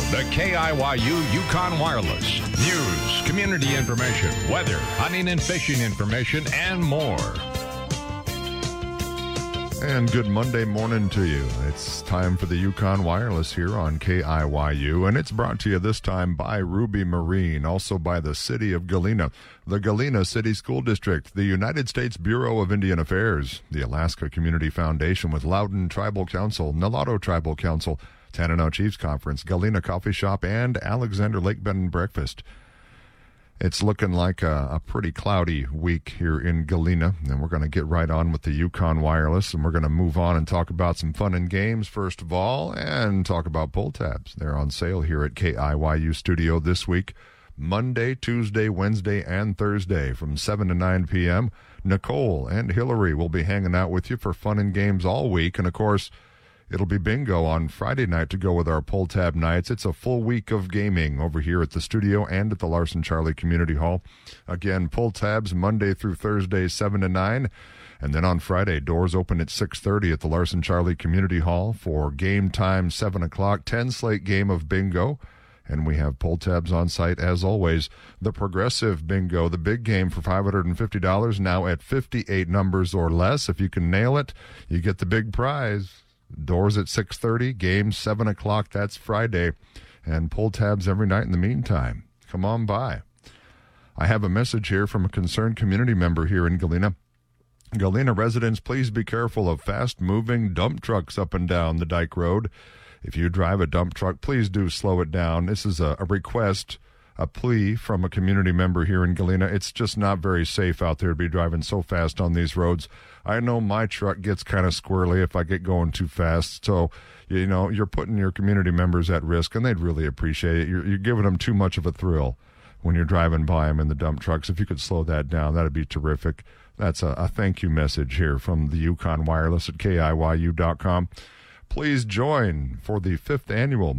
The KIYU Yukon Wireless. News, community information, weather, hunting and fishing information, and more. And good Monday morning to you. It's time for the Yukon Wireless here on KIYU, and it's brought to you this time by Ruby Marine, also by the City of Galena, the Galena City School District, the United States Bureau of Indian Affairs, the Alaska Community Foundation with Loudon Tribal Council, Nulato Tribal Council, Tanana Chiefs Conference, Galena Coffee Shop, and Alexander Lake Bed and Breakfast. It's looking like a pretty cloudy week here in Galena, and we're going to get right on with the Yukon Wireless, and we're going to move on and talk about some fun and games first of all, and talk about pull tabs. They're on sale here at KIYU Studio this week, Monday, Tuesday, Wednesday, and Thursday from 7 to 9 p.m. Nicole and Hillary will be hanging out with you for fun and games all week, and of course, it'll be bingo on Friday night to go with our pull tab nights. It's a full week of gaming over here at the studio and at the Larson Charlie Community Hall. Again, pull tabs Monday through Thursday, 7 to 9. And then on Friday, doors open at 6:30 at the Larson Charlie Community Hall for game time, 7 o'clock, 10-slate game of bingo. And we have pull tabs on site as always. The Progressive Bingo, the big game for $550, now at 58 numbers or less. If you can nail it, you get the big prize. Doors at 6:30, game 7 o'clock, that's Friday, and pull tabs every night in the meantime. Come on by. I have a message here from a concerned community member here in Galena. Galena residents, please be careful of fast-moving dump trucks up and down the Dike Road. If you drive a dump truck, please do slow it down. This is a request, a plea from a community member here in Galena. It's just not very safe out there to be driving so fast on these roads. I know my truck gets kind of squirrely if I get going too fast. So, you know, you're putting your community members at risk, and they'd really appreciate it. You're giving them too much of a thrill when you're driving by them in the dump trucks. If you could slow that down, that'd be terrific. That's a thank you message here from the Yukon Wireless at KIYU.com. Please join for the 5th annual